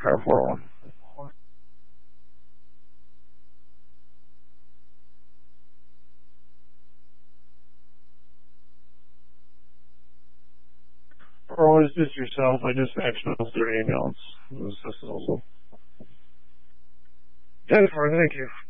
car 401. Or it's just yourself. I just accessed their emails. This is also. 10-4, thank you.